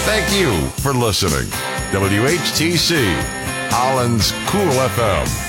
Thank you for listening. WHTC, Holland's Cool FM.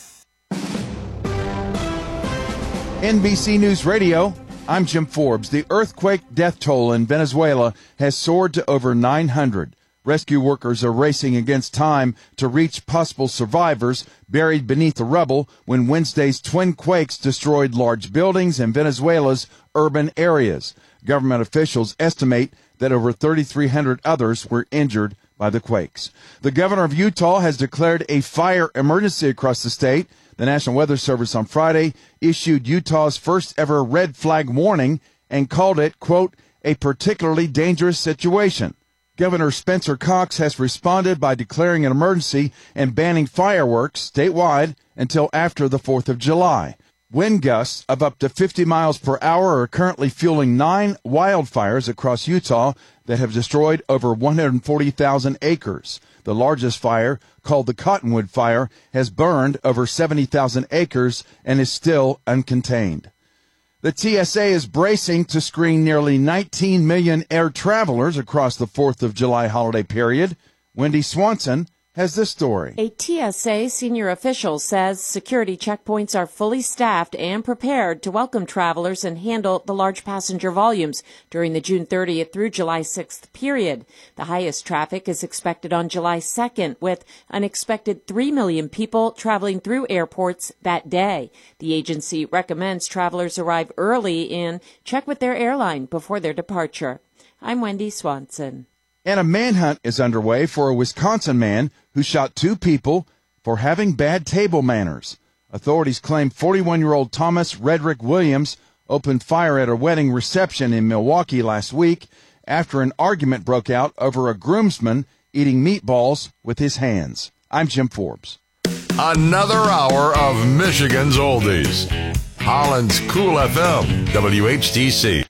NBC News Radio, I'm Jim Forbes. The earthquake death toll in Venezuela has soared to over 900. Rescue workers are racing against time to reach possible survivors buried beneath the rubble when Wednesday's twin quakes destroyed large buildings in Venezuela's urban areas. Government officials estimate that over 3,300 others were injured by the quakes. The governor of Utah has declared a fire emergency across the state. The National Weather Service on Friday issued Utah's first ever red flag warning and called it, quote, a particularly dangerous situation. Governor Spencer Cox has responded by declaring an emergency and banning fireworks statewide until after the 4th of July. Wind gusts of up to 50 miles per hour are currently fueling 9 wildfires across Utah that have destroyed over 140,000 acres. The largest fire, called the Cottonwood Fire, has burned over 70,000 acres and is still uncontained. The TSA is bracing to screen nearly 19 million air travelers across the 4th of July holiday period. Wendy Swanson has this story. A TSA senior official says security checkpoints are fully staffed and prepared to welcome travelers and handle the large passenger volumes during the June 30th through July 6th period. The highest traffic is expected on July 2nd, with an expected 3 million people traveling through airports that day. The agency recommends travelers arrive early and check with their airline before their departure. I'm Wendy Swanson. And a manhunt is underway for a Wisconsin man who shot 2 people for having bad table manners. Authorities claim 41-year-old Thomas Redrick Williams opened fire at a wedding reception in Milwaukee last week after an argument broke out over a groomsman eating meatballs with his hands. I'm Jim Forbes. Another hour of Michigan's Oldies. Holland's Cool FM, WHTC.